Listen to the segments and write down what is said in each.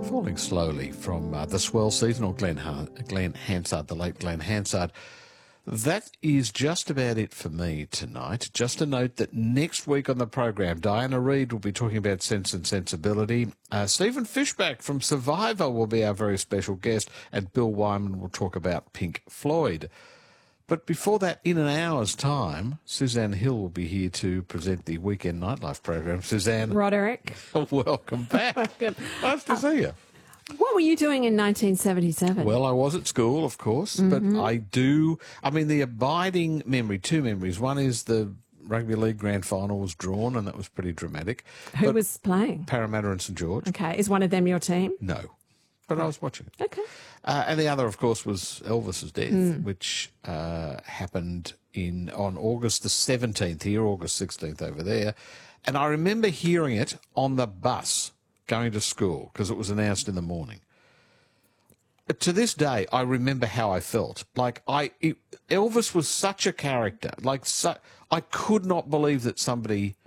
Falling Slowly from the Swell season, or Glenn Hansard, the late Glenn Hansard. That is just about it for me tonight. Just a note that next week on the program, Diana Reid will be talking about Sense and Sensibility. Stephen Fishback from Survivor will be our very special guest, and Bill Wyman will talk about Pink Floyd. But before that, in an hour's time, Suzanne Hill will be here to present the Weekend Nightlife program. Suzanne. Roderick. Welcome back. Good. Nice to see you. What were you doing in 1977? Well, I was at school, of course, but the abiding memory, two memories. One is the Rugby League Grand Final was drawn, and that was pretty dramatic. Who was playing? Parramatta and St George. Okay. Is one of them your team? No, but I was watching it. Okay. And the other, of course, was Elvis's death, which happened on August the 17th here, August 16th over there. And I remember hearing it on the bus going to school because it was announced in the morning. To this day, I remember how I felt. Elvis was such a character. I could not believe that somebody,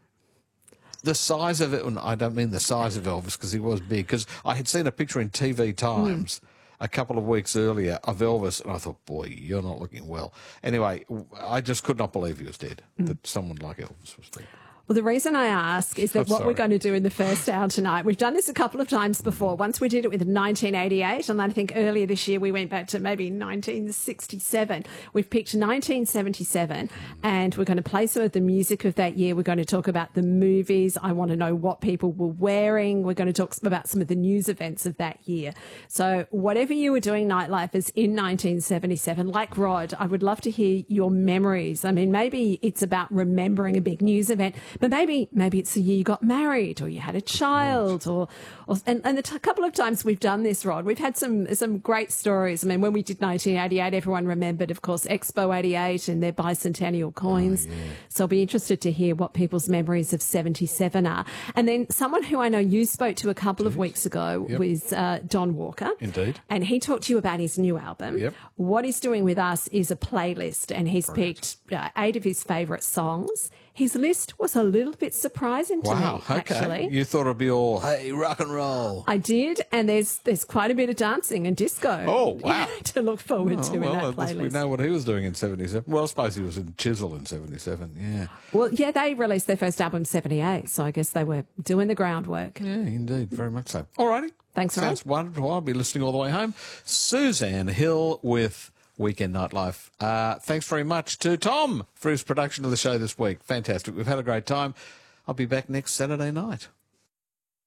the size of it, and I don't mean the size of Elvis because he was big, because I had seen a picture in TV Times a couple of weeks earlier of Elvis, and I thought, boy, you're not looking well. Anyway, I just could not believe he was dead, that someone like Elvis was dead. Well, the reason I ask is that what we're going to do in the first hour tonight, we've done this a couple of times before. Once we did it with 1988, and I think earlier this year we went back to maybe 1967. We've picked 1977, and we're going to play some of the music of that year. We're going to talk about the movies. I want to know what people were wearing. We're going to talk about some of the news events of that year. So whatever you were doing, Nightlifers, in 1977, like Rod, I would love to hear your memories. I mean, maybe it's about remembering a big news event, but maybe it's the year you got married or you had a child and a couple of times we've done this, Rod. We've had some great stories. I mean, when we did 1988, everyone remembered, of course, Expo 88 and their bicentennial coins. Oh, yeah. So I'll be interested to hear what people's memories of 77 are. And then someone who I know you spoke to a couple of weeks ago was Don Walker. Indeed. And he talked to you about his new album. Yep. What he's doing with us is a playlist, and he's picked 8 of his favourite songs. His list was a little bit surprising to me, actually. You thought it'd be all, hey, rock and roll. I did, and there's quite a bit of dancing and disco. Oh, wow. To look forward to in that playlist. We know what he was doing in 77. Well, I suppose he was in Chisel in 77, yeah. Well, yeah, they released their first album in 78, so I guess they were doing the groundwork. Yeah, indeed, very much so. All righty. Thanks, Rod. Sounds wonderful. I'll be listening all the way home. Suzanne Hill with Weekend Nightlife. Thanks very much to Tom for his production of the show this week. Fantastic. We've had a great time. I'll be back next Saturday night.